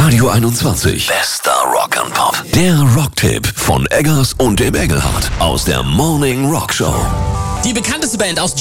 Radio 21. Bester Rock and Pop. Der Rocktipp von Eggers und dem Engelhardt aus der Morning Rock Show. Die bekannteste Band aus